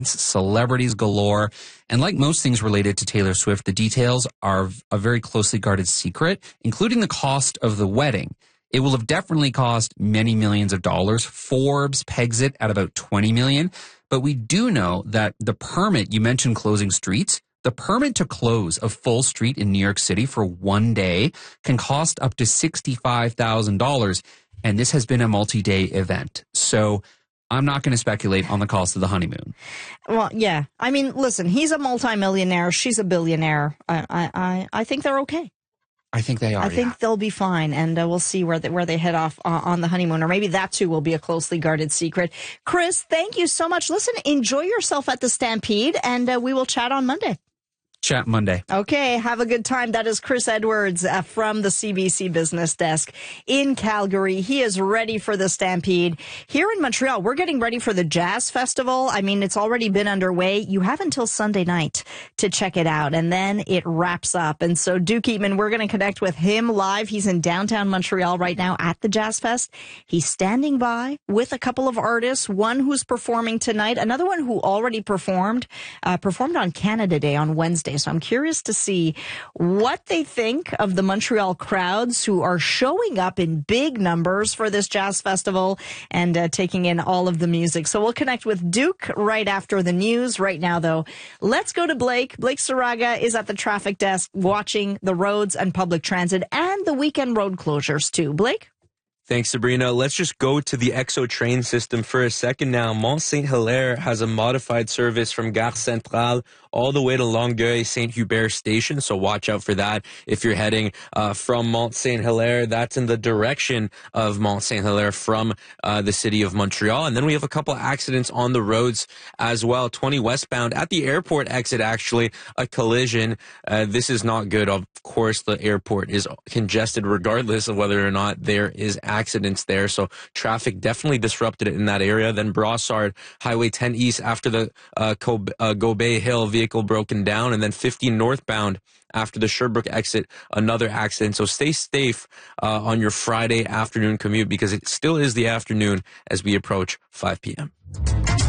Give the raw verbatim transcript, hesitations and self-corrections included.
celebrities galore. And like most things related to Taylor Swift, the details are a very closely guarded secret, including the cost of the wedding. It will have definitely cost many millions of dollars. Forbes pegs it at about twenty million dollars. But we do know that the permit, you mentioned closing streets, the permit to close a full street in New York City for one day can cost up to sixty-five thousand dollars. And this has been a multi-day event. So I'm not going to speculate on the cost of the honeymoon. Well, yeah. I mean, listen, he's a multimillionaire. She's a billionaire. I I, I think they're okay. I think they are. I think yeah. they'll be fine, and uh, we'll see where they, where they head off uh, on the honeymoon, or maybe that too will be a closely guarded secret. Chris, thank you so much. Listen, enjoy yourself at the Stampede, and uh, we will chat on Monday. Chat Monday. Okay, have a good time. That is Chris Edwards uh, from the C B C Business Desk in Calgary. He is ready for the Stampede. Here in Montreal, we're getting ready for the Jazz Festival. I mean, it's already been underway. You have until Sunday night to check it out, and then it wraps up. And so Duke Eatman, we're going to connect with him live. He's in downtown Montreal right now at the Jazz Fest. He's standing by with a couple of artists, one who's performing tonight, another one who already performed, uh, performed on Canada Day on Wednesday. So I'm curious to see what they think of the Montreal crowds who are showing up in big numbers for this jazz festival and uh, taking in all of the music. So we'll connect with Duke right after the news. Right now, though, let's go to Blake. Blake Saraga is at the traffic desk watching the roads and public transit and the weekend road closures, too. Blake? Thanks, Sabrina. Let's just go to the X O train system for a second now. Mont-Saint-Hilaire has a modified service from Gare Centrale all the way to Longueuil-Saint-Hubert station, so watch out for that if you're heading uh, from Mont-Saint-Hilaire. That's in the direction of Mont-Saint-Hilaire from uh, the city of Montreal. And then we have a couple accidents on the roads as well. twenty westbound at the airport exit, actually, a collision. Uh, this is not good. Of course, the airport is congested regardless of whether or not there is accidents there. So traffic definitely disrupted in that area. Then Brossard, Highway ten East after the uh, Kobe, uh, Gobey Hill vehicle broken down. And then fifteen northbound after the Sherbrooke exit, another accident. So stay safe uh, on your Friday afternoon commute because it still is the afternoon as we approach five p.m.